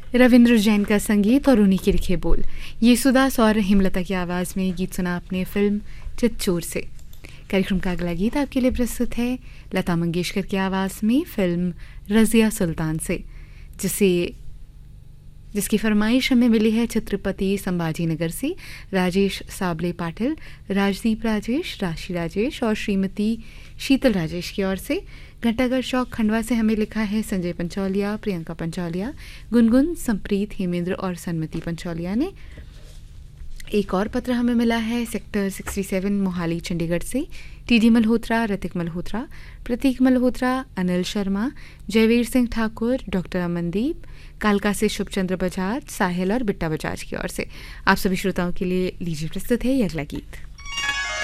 रविंद्र जैन का संगीत और उन्हीं के लिखे बोल। येसुदास और हेमलता की आवाज़ में गीत सुना आपने फिल्म चितचोर से। कार्यक्रम का अगला गीत आपके लिए प्रस्तुत है लता मंगेशकर की आवाज़ में फिल्म रज़िया सुल्तान से, जिसकी फरमाइश हमें मिली है छत्रपति संभाजीनगर से राजेश साबले पाटिल, राजदीप राजेश, राशि राजेश और श्रीमती शीतल राजेश की ओर से। घंटाघर चौक खंडवा से हमें लिखा है संजय पंचौलिया, प्रियंका पंचौलिया, गुनगुन, संप्रीत, हेमेंद्र और सन्मति पंचौलिया ने। एक और पत्र हमें मिला है सेक्टर 67 मोहाली चंडीगढ़ से टीडी मल्होत्रा, ऋतिक मल्होत्रा, प्रतीक मल्होत्रा, अनिल शर्मा, जयवीर सिंह ठाकुर, डॉक्टर अमनदीप, कालका से शुभचंद्र बजाज, साहिल और बिट्टा बजाज की ओर से। आप सभी श्रोताओं के लिए लीजिए प्रस्तुत है ये अगला गीत।